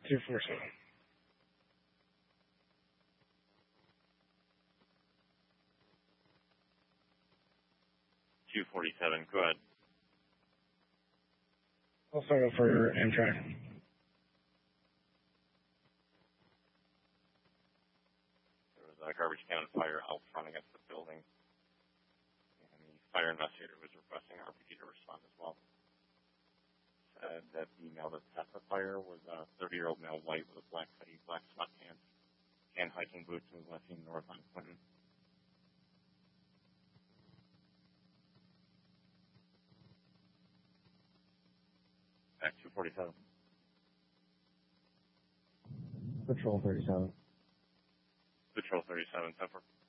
247. 247. Go ahead. Also go for Amtrak. There was a garbage can fire out front against the building, and the fire investigator was requesting RPD to respond as well. Said that the male that set the fire was a 30-year-old male, white, with a black hoodie, black sweatpants, and hiking boots, and was last seen north on Clinton. Back 247. Patrol 37. Patrol 37, 10-4.